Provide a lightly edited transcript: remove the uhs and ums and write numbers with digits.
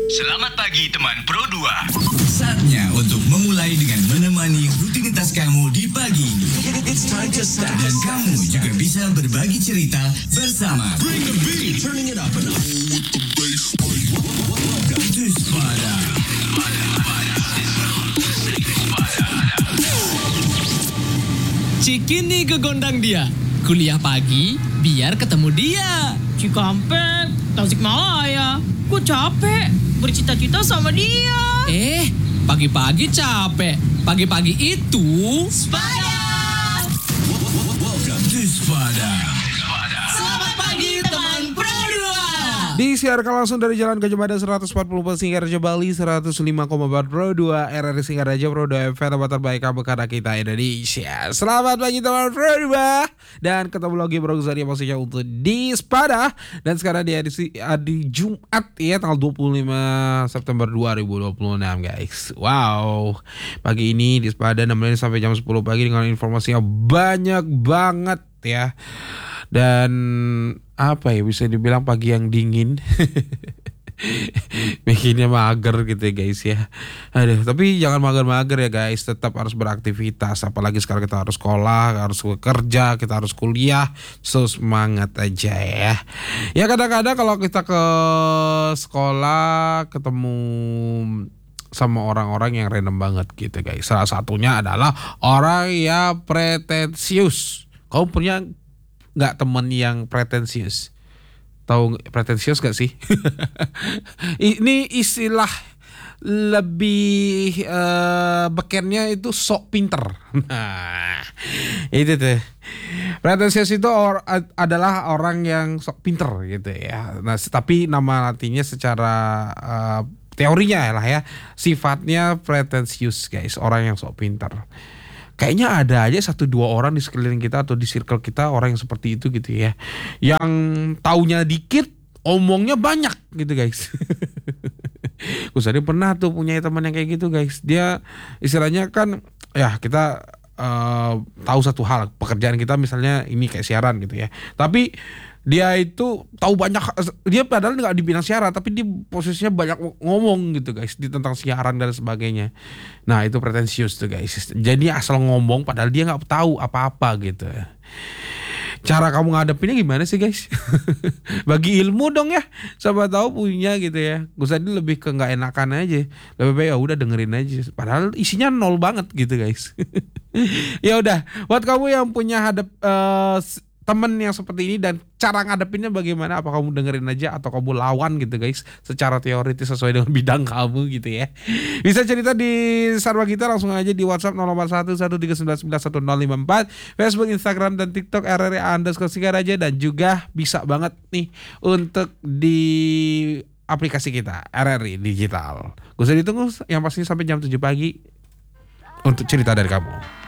Selamat pagi teman Pro 2. Saatnya untuk memulai dengan menemani rutinitas kamu di pagi ini. Dan kamu juga bisa berbagi cerita bersama Bring the Beat, turning it up and up with the bass. Welcome to Spada. Cikini gegondang dia. Kuliah pagi biar ketemu dia. Cikampek, Tasikmalaya. Gue capek bercita-cita sama dia. Pagi-pagi capek. Pagi-pagi itu Spada. Welcome to Spada. Selamat pagi teman Pro 2. Disiarkan langsung dari Jalan Gajah Mada 140 Singaraja Bali 105,4 Pro 2 RRI Singaraja Pro 2 FM tempat terbaik kamu karena kita Indonesia. Selamat pagi teman Pro 2. Dan ketemu lagi Bro Zari maksudnya untuk di Spada. Dan sekarang di Jumat ya tanggal 25 September 2026 guys. Wow. Pagi ini di Spada nemenin sampai jam 10 pagi dengan informasinya banyak banget ya. Dan apa ya, bisa dibilang pagi yang dingin. Bikinnya mager gitu ya guys ya. Aduh, tapi jangan mager-mager ya guys. Tetap harus beraktivitas. Apalagi sekarang kita harus sekolah, harus bekerja, kita harus kuliah. So semangat aja ya. Ya kadang-kadang kalau kita ke sekolah ketemu sama orang-orang yang random banget gitu guys. Salah satunya adalah orang yang pretensius. Kamu punya nggak teman yang pretensius? Tahu pretensius gak sih? Ini istilah lebih bekennya itu sok pinter. Nah, itu tuh. Pretensius itu adalah orang yang sok pinter gitu ya. Nah, tapi nama artinya secara teorinya lah ya, sifatnya pretensius guys, orang yang sok pinter. Kayaknya ada aja 1-2 orang di sekeliling kita atau di circle kita orang yang seperti itu gitu ya. Yang taunya dikit, omongnya banyak gitu guys. Gue tadi pernah tuh punya teman yang kayak gitu guys. Dia istilahnya kan ya kita tahu satu hal, pekerjaan kita misalnya ini kayak siaran gitu ya. Tapi dia itu tahu banyak, dia padahal nggak di bidang siaran tapi di posisinya banyak ngomong gitu guys di tentang siaran dan sebagainya. Nah itu pretensius tuh guys. Jadi asal ngomong padahal dia nggak tahu apa-apa gitu. Cara kamu ngadepinnya gimana sih guys? Bagi ilmu dong ya, siapa tahu punya gitu ya. Gue tadi lebih ke nggak enakan aja. Lebih baik ya udah dengerin aja. Padahal isinya nol banget gitu guys. Ya udah, buat kamu yang punya temen yang seperti ini dan cara ngadepinnya bagaimana, apa kamu dengerin aja atau kamu lawan gitu guys secara teoritis sesuai dengan bidang kamu gitu ya. Bisa cerita di Sarwa kita langsung aja di WhatsApp 0811399154, Facebook, Instagram dan TikTok RRI_Singaraja, dan juga bisa banget nih untuk di aplikasi kita RRI Digital. Gue usah ditunggu yang pastinya sampai jam 7 pagi untuk cerita dari kamu.